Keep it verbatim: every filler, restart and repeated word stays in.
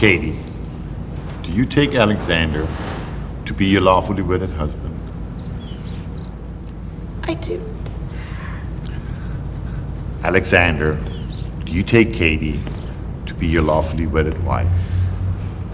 Katie, do you take Alexander to be your lawfully wedded husband? I do. Alexander, do you take Katie to be your lawfully wedded wife?